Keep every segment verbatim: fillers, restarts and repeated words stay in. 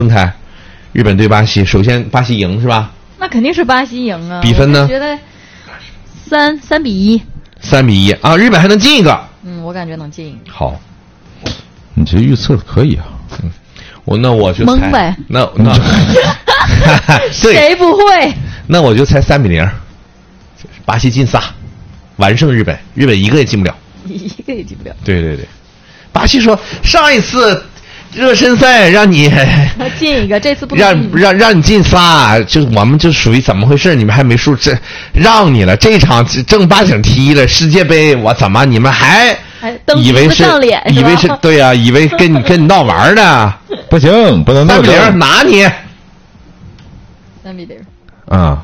郑台，日本对巴西，首先巴西赢是吧？ 那肯定是巴西赢啊。 比分呢？ 我觉得三三比一。 三比一啊，日本还能进一个。 嗯，我感觉能进。 好， 你这预测可以啊。 嗯，我那我就蒙呗。 那那谁不会？ 那我就猜三比零，巴西进仨，完胜日本，日本一个也进不了。 一个也进不了。 对对对，巴西说上一次热身赛让你进一个，这次不能让让让你进仨，就我们就属于怎么回事？你们还没数，这让你了，这场正八经踢了世界杯，我怎么你们还以为是以为是对呀、啊，以为跟你跟你闹玩呢？ 不行，不能三比零拿你。 三比零。 啊，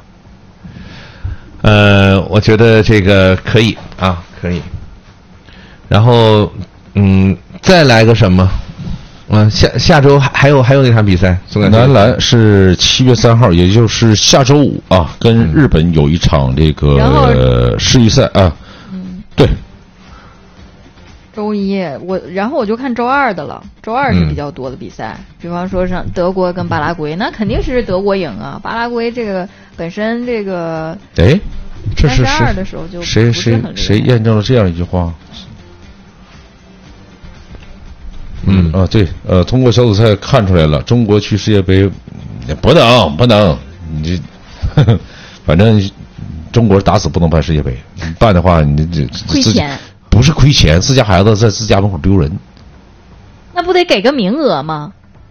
呃，我觉得这个可以啊，可以。然后，嗯，再来个什么？嗯，下下周还还有还有那场比赛， 男篮是七月三号，也就是下周五啊，跟日本有一场这个世预赛啊。 嗯， 对。 周一我，然后我就看周二的了。周二是比较多的比赛，嗯、比方说像德国跟巴拉圭，那肯定是德国赢啊。巴拉圭这个本身这个， 哎，这是二的时候就谁谁谁验证了这样一句话？嗯啊，对，呃，通过小组赛看出来了，中国去世界杯不能不能，你这，呵呵反正中国打死不能办世界杯，办的话你这亏钱。 不是亏钱，自家孩子在自家门口丢人， 那不得给个名额吗？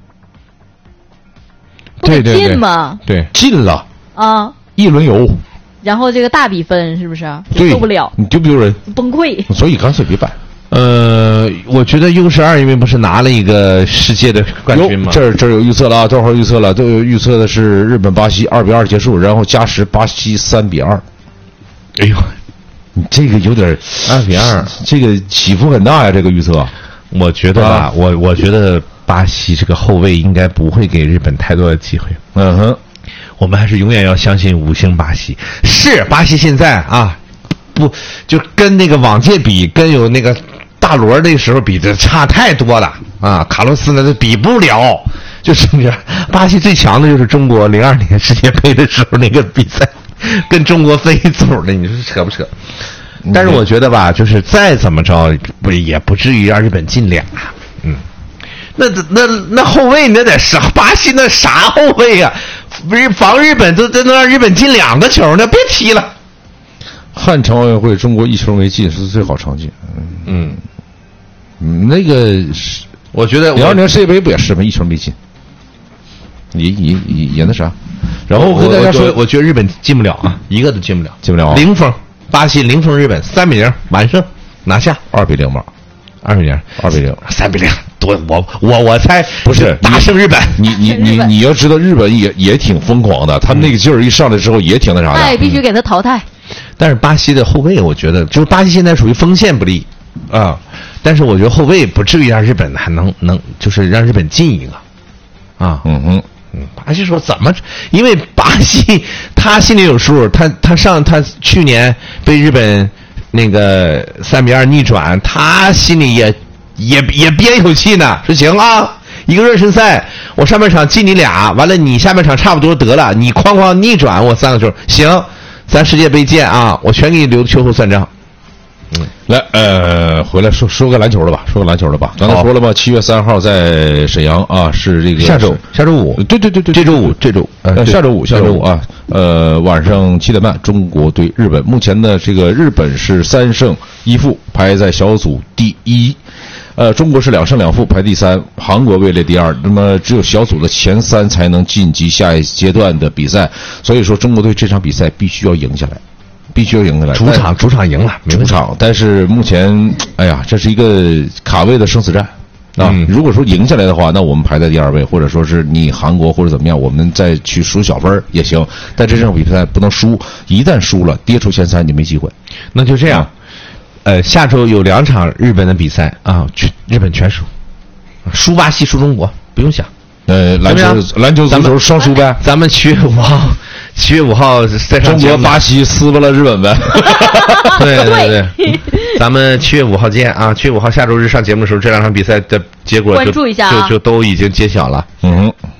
不得进吗？ 对，对进了啊， 一轮游， 然后这个大比分是不是？ 对， 受不了， 你丢不丢人？ 崩溃。 所以干脆别办。 呃，我觉得 U 十二因为不是拿了一个世界的冠军吗？ 这儿这儿有预测了啊，多会儿预测了，都有预测的是日本巴西二比二结束，然后加时巴西三比二。 哎呦。 你这个有点二比二， 这个起伏很大呀。这个预测， 我觉得吧，啊、我我觉得巴西这个后卫应该不会给日本太多的机会。 嗯哼， 我们还是永远要相信五星巴西。是巴西现在啊，不就跟那个往届比，跟有那个大罗那时候比的差太多了啊！卡洛斯那都比不了。就是巴西最强的就是中国零二年世界杯的时候那个比赛。跟中国分一组的，你说扯不扯？但是我觉得吧，就是再怎么着，不也不至于让日本进俩。嗯，那那那后卫那得啥？巴西那啥后卫呀、啊？不是防日本都都能让日本进两个球呢？别踢了。 汉城奥运会中国一球没进是最好成绩。 嗯嗯，那个是， 我觉得零二年世界杯不也是吗？一球没进，也也也也那啥。然后我跟大家说， 我觉得日本进不了啊，一个都进不了， 进不了、啊。 零封，巴西零封日本，三比零完胜，拿下二比零吧， 二比零， 二比零， 三比零，多我我我猜不是大胜日本。 你你你你要知道，日本也也挺疯狂的，他们那个劲儿一上来之后也挺那啥的。 哎，必须给他淘汰。 但是巴西的后卫，我觉得就是巴西现在属于锋线不利啊，但是我觉得后卫不至于让日本还能能就是让日本进一个啊， 嗯哼。 巴西说怎么？因为巴西他心里有数，他他上他去年被日本那个三比二逆转，他心里也也也憋一口气呢。说行啊，一个热身赛，我上半场进你俩，完了你下半场差不多得了，你哐哐逆转我三个球，行，咱世界杯见啊，我全给你留秋后算账。 嗯，来，呃，回来说说个篮球的吧，说个篮球的吧。刚才说了吧，七月三号在沈阳啊，是这个下周下周五， 对对对对， 这周五这周呃下周五下周五啊，呃晚上七点半，中国对日本。目前呢，这个日本是三胜一负，排在小组第一。呃，中国是两胜两负，排第三，韩国位列第二。那么只有小组的前三才能晋级下一阶段的比赛，所以说中国队这场比赛必须要赢下来。必须要赢下来， 主场主场赢了， 主场。但是目前，哎呀，这是一个卡位的生死战啊！嗯、如果说赢下来的话，那我们排在第二位，或者说是你韩国或者怎么样，我们再去数小分也行。但这场比赛不能输，一旦输了，跌出前三就没机会。 那就这样，啊、呃，下周有两场日本的比赛啊，日本全输，输巴西，输中国，不用想。 呃，篮球、篮球、足球双输呗。 咱们七月五号，七月五号在中国巴西撕巴了日本呗。 对对对，咱们七月五号见啊！七月五号下周日上节目的时候，这两场比赛的结果就关注一下啊， 就就都已经揭晓了。 嗯哼。